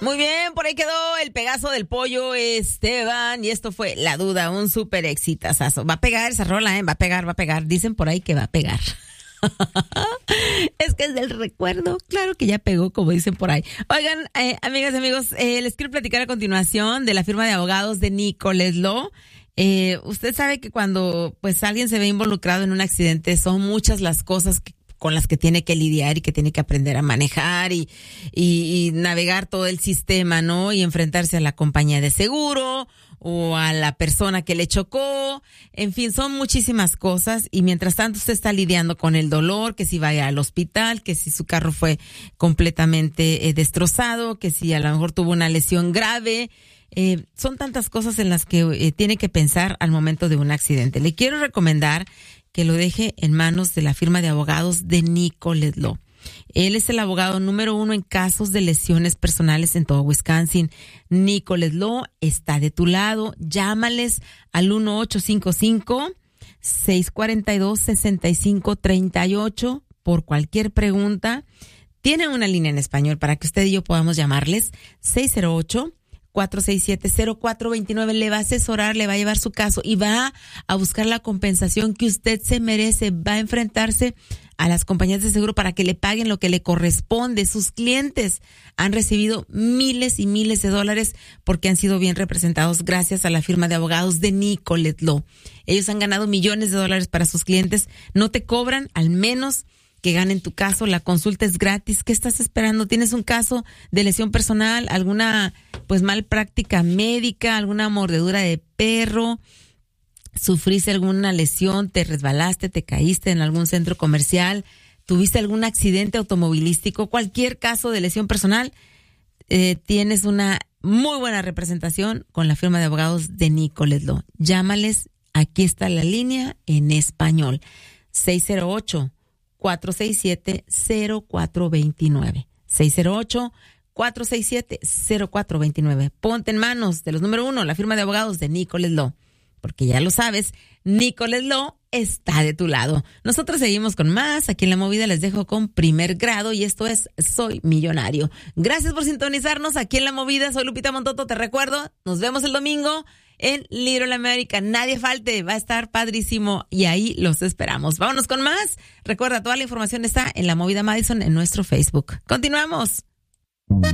Muy bien, por ahí quedó el Pegaso del Pollo, Esteban, y esto fue La Duda, un súper exitazazo. Va a pegar esa rola, va a pegar. Dicen por ahí que va a pegar. Es que es del recuerdo, claro que ya pegó, como dicen por ahí. Oigan, amigas y amigos, les quiero platicar a continuación de la firma de abogados de Nicholas Law. Usted sabe que cuando pues alguien se ve involucrado en un accidente, son muchas las cosas con las que tiene que lidiar y que tiene que aprender a manejar y navegar todo el sistema, ¿no? Y enfrentarse a la compañía de seguro o a la persona que le chocó. En fin, son muchísimas cosas y mientras tanto usted está lidiando con el dolor, que si vaya al hospital, que si su carro fue completamente destrozado, que si a lo mejor tuvo una lesión grave. Son tantas cosas en las que tiene que pensar al momento de un accidente. Le quiero recomendar que lo deje en manos de la firma de abogados de Nicholas Law. Él es el abogado número 1 en casos de lesiones personales en todo Wisconsin. Nicholas Law está de tu lado. Llámales al 1-855-642-6538 por cualquier pregunta. Tiene una línea en español para que usted y yo podamos llamarles. 608-467-0429. Le va a asesorar, le va a llevar su caso y va a buscar la compensación que usted se merece. Va a enfrentarse a las compañías de seguro para que le paguen lo que le corresponde. Sus clientes han recibido miles y miles de dólares porque han sido bien representados gracias a la firma de abogados de Nicholas Law. Ellos han ganado millones de dólares para sus clientes. No te cobran, al menos que ganen tu caso. La consulta es gratis. ¿Qué estás esperando? ¿Tienes un caso de lesión personal? ¿Alguna pues mal práctica médica? ¿Alguna mordedura de perro? ¿Sufriste alguna lesión? ¿Te resbalaste? ¿Te caíste en algún centro comercial? ¿Tuviste algún accidente automovilístico? Cualquier caso de lesión personal, tienes una muy buena representación con la firma de abogados de Nicholas Law. Llámales. Aquí está la línea en español. 608-467-0429. 608-467-0429. Ponte en manos de los número 1, la firma de abogados de Nicholas Law. Porque ya lo sabes, Nicholas Law está de tu lado. Nosotros seguimos con más. Aquí en La Movida les dejo con Primer Grado y esto es Soy Millonario. Gracias por sintonizarnos aquí en La Movida. Soy Lupita Montoto, te recuerdo. Nos vemos el domingo en Little America. Nadie falte, va a estar padrísimo y ahí los esperamos. Vámonos con más. Recuerda, toda la información está en La Movida Madison en nuestro Facebook. Continuamos.